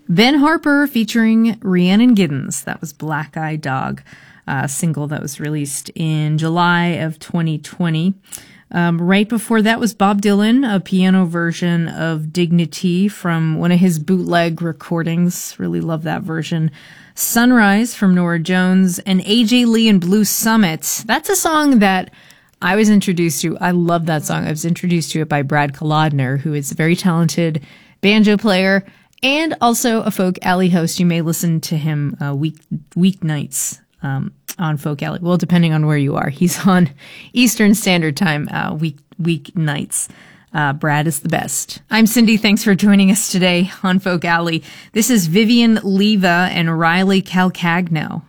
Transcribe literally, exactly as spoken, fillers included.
Ben Harper featuring Rhiannon Giddens. That was Black Eyed Dog, a single that was released in July of twenty twenty. Um, right before that was Bob Dylan, a piano version of Dignity from one of his bootleg recordings. Really love that version. Sunrise from Norah Jones, and A J Lee and Blue Summit. That's a song that I was introduced to. I love that song. I was introduced to it by Brad Kolodner, who is a very talented banjo player and also a Folk Alley host. You may listen to him uh, week weeknights um, on Folk Alley. Well, depending on where you are. He's on Eastern Standard Time uh, week weeknights. Uh, Brad is the best. I'm Cindy. Thanks for joining us today on Folk Alley. This is Vivian Leva and Riley Calcagno.